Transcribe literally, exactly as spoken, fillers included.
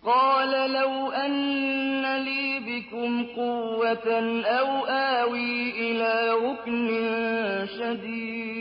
قَالَ لَوْ أَنَّ لِي بِكُمْ قُوَّةً أَوْ آوِي إِلَىٰ رُكْنٍ شَدِيدٍ